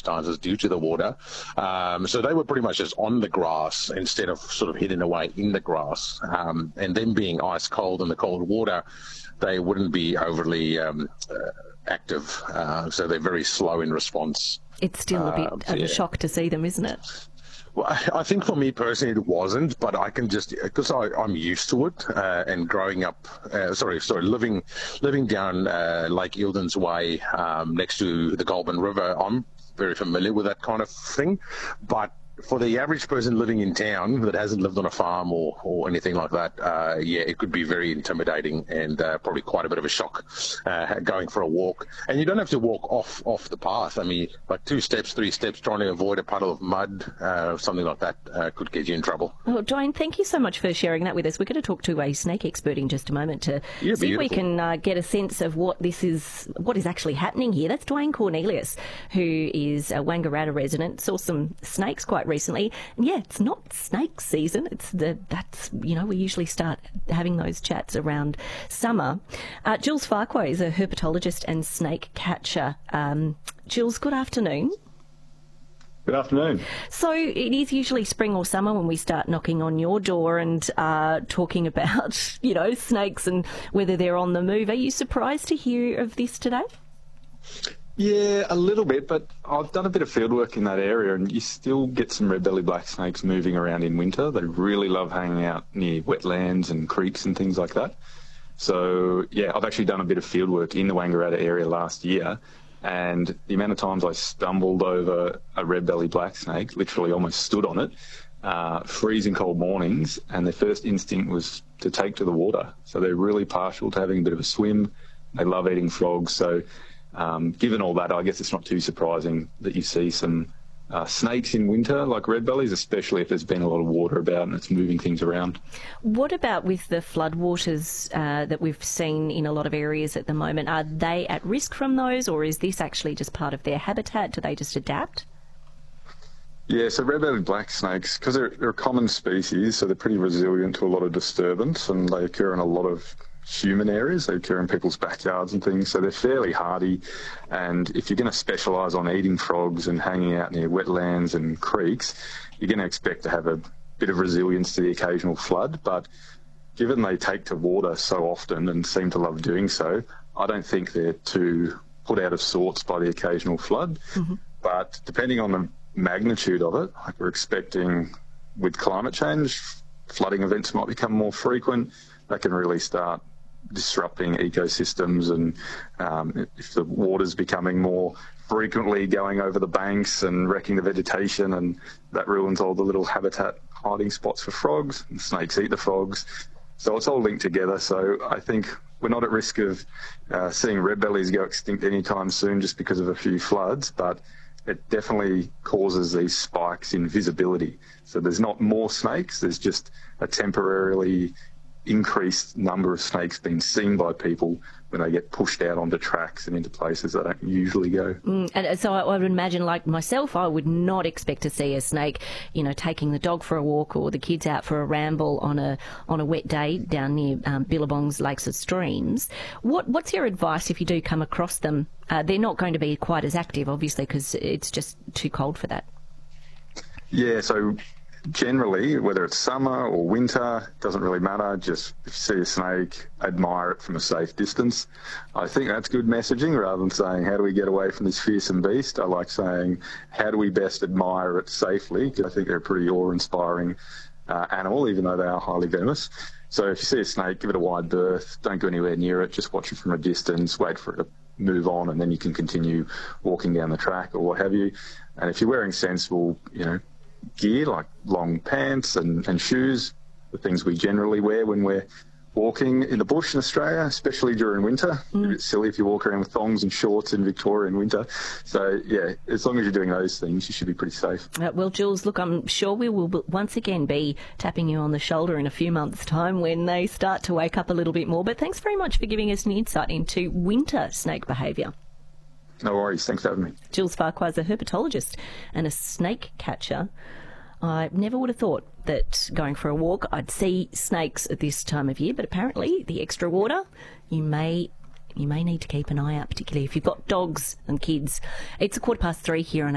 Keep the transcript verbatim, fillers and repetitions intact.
circumstances due to the water. Um, so they were pretty much just on the grass instead of sort of hidden away in the grass. Um, and them being ice cold in the cold water, they wouldn't be overly um, uh, active. Uh, so they're very slow in response. It's still a bit uh, of yeah. a shock to see them, isn't it? Well, I think for me personally it wasn't, but I can just, because I'm used to it, uh, and growing up, uh, sorry, sorry, living living down uh, Lake Eildon's Way um, next to the Goulburn River, I'm very familiar with that kind of thing. But for the average person living in town that hasn't lived on a farm or, or anything like that, uh, yeah, it could be very intimidating and uh, probably quite a bit of a shock uh, going for a walk. And you don't have to walk off off the path. I mean, like two steps, three steps, trying to avoid a puddle of mud, uh, something like that uh, could get you in trouble. Well, Dwayne, thank you so much for sharing that with us. We're going to talk to a snake expert in just a moment to yeah, see beautiful. if we can uh, get a sense of what this is, what is actually happening here. That's Dwayne Cornelius, who is a Wangaratta resident, saw some snakes quite recently. And yeah, it's not snake season. It's the that's you know we usually start having those chats around summer. Uh, Jules Farquhar is a herpetologist and snake catcher. Um, Jules, good afternoon. Good afternoon. So it is usually spring or summer when we start knocking on your door and uh, talking about you know snakes and whether they're on the move. Are you surprised to hear of this today? Yeah, a little bit, but I've done a bit of fieldwork in that area and you still get some red-belly black snakes moving around in winter. They really love hanging out near wetlands and creeks and things like that. So, yeah, I've actually done a bit of fieldwork in the Wangaratta area last year, and the amount of times I stumbled over a red-belly black snake, literally almost stood on it, uh, freezing cold mornings, and their first instinct was to take to the water. So they're really partial to having a bit of a swim. They love eating frogs, so... Um, given all that, I guess it's not too surprising that you see some uh, snakes in winter, like red bellies, especially if there's been a lot of water about and it's moving things around. What about with the floodwaters uh, that we've seen in a lot of areas at the moment? Are they at risk from those, or is this actually just part of their habitat? Do they just adapt? Yeah, so red-bellied black snakes, because they're, they're a common species, so they're pretty resilient to a lot of disturbance, and they occur in a lot of human areas. They occur in people's backyards and things, so they're fairly hardy. And if you're going to specialise on eating frogs and hanging out near wetlands and creeks, you're going to expect to have a bit of resilience to the occasional flood. But given they take to water so often and seem to love doing so, I don't think they're too put out of sorts by the occasional flood. Mm-hmm. But depending on the magnitude of it, like we're expecting with climate change, flooding events might become more frequent. That can really start disrupting ecosystems, and um, if the water's becoming more frequently going over the banks and wrecking the vegetation, and that ruins all the little habitat hiding spots for frogs, and snakes eat the frogs. So it's all linked together. So I think we're not at risk of uh, seeing red bellies go extinct anytime soon just because of a few floods, but it definitely causes these spikes in visibility. So there's not more snakes, there's just a temporarily increased number of snakes being seen by people when they get pushed out onto tracks and into places they don't usually go. Mm, and so I, I would imagine, like myself, I would not expect to see a snake, you know, taking the dog for a walk or the kids out for a ramble on a on a wet day down near um, billabongs, lakes or streams. What What's your advice if you do come across them? Uh, they're not going to be quite as active, obviously, because it's just too cold for that. Yeah, so generally, whether it's summer or winter, doesn't really matter. Just if you see a snake, admire it from a safe distance. I think that's good messaging rather than saying, how do we get away from this fearsome beast? I like saying, how do we best admire it safely? Because I think they're a pretty awe-inspiring uh, animal, even though they are highly venomous. So if you see a snake, give it a wide berth. Don't go anywhere near it. Just watch it from a distance. Wait for it to move on, and then you can continue walking down the track or what have you. And if you're wearing sensible, you know, gear like long pants and, and shoes, the things we generally wear when we're walking in the bush in Australia, especially during winter. Mm. A bit silly if you walk around with thongs and shorts in Victoria in winter. So, yeah, as long as you're doing those things, you should be pretty safe. Uh, well, Jules, look, I'm sure we will once again be tapping you on the shoulder in a few months' time when they start to wake up a little bit more. But thanks very much for giving us an insight into winter snake behaviour. No worries. Thanks for having me. Jules Farquhar is a herpetologist and a snake catcher. I never would have thought that going for a walk I'd see snakes at this time of year, but apparently the extra water, you may you may need to keep an eye out, particularly if you've got dogs and kids. It's a quarter past three here on